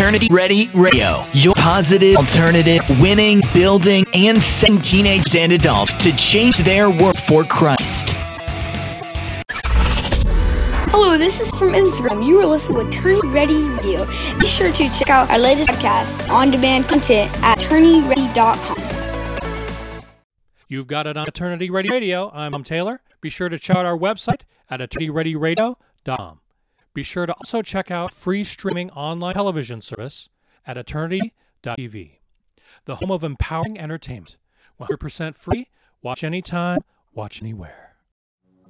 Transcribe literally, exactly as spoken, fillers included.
Eternity Ready Radio, your positive alternative, winning, building, and setting teenagers and adults to change their world for Christ. Hello, this is from Instagram. You are listening to Eternity Ready Radio. Be sure to check out our latest podcast, on-demand content at eternity ready dot com. You've got it on Eternity Ready Radio. I'm Tom Taylor. Be sure to check out our website at eternity ready radio dot com. Be sure to also check out free streaming online television service at eternity dot t v, the home of empowering entertainment. one hundred percent free. Watch anytime, watch anywhere.